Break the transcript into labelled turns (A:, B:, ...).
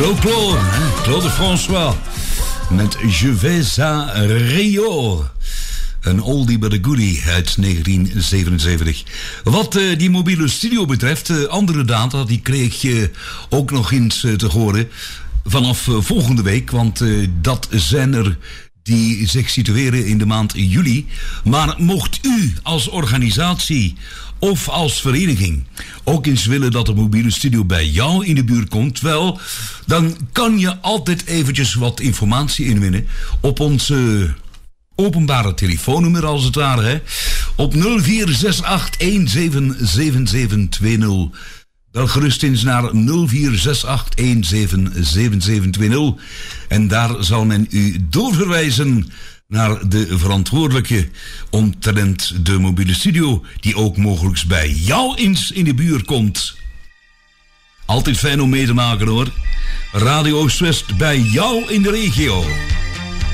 A: Claude François met Je vais à Rio. Een oldie but a goodie uit 1977. Wat die mobiele studio betreft, andere data die kreeg je ook nog eens te horen vanaf volgende week. Want dat zijn er die zich situeren in de maand juli. Maar mocht u als organisatie of als vereniging ook eens willen dat de mobiele studio bij jou in de buurt komt, wel, dan kan je altijd eventjes wat informatie inwinnen op onze openbare telefoonnummer als het ware, hè? Op 0468177720. Bel gerust eens naar 0468177720 en daar zal men u doorverwijzen naar de verantwoordelijke omtrent de mobiele studio, die ook mogelijk bij jou eens in de buurt komt. Altijd fijn om mee te maken hoor. Radio Oost-West bij jou in de regio.